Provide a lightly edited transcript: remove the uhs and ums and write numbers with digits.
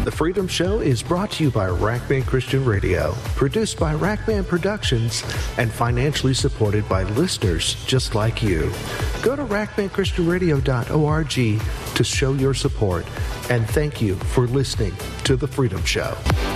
The Freedom Show is brought to you by Rack Band Christian Radio, produced by Rack Band Productions, and financially supported by listeners just like you. Go to rackbandchristianradio.org to show your support, and thank you for listening to The Freedom Show.